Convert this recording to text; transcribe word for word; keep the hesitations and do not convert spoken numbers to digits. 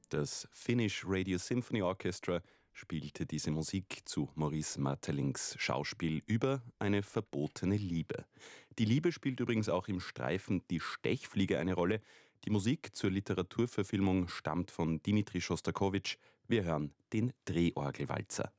Das Finnish Radio Symphony Orchestra spielte diese Musik zu Maurice Maeterlincks Schauspiel über eine verbotene Liebe. Die Liebe spielt übrigens auch im Streifen Die Stechfliege eine Rolle. Die Musik zur Literaturverfilmung stammt von Dimitri Schostakowitsch. Wir hören den Drehorgelwalzer.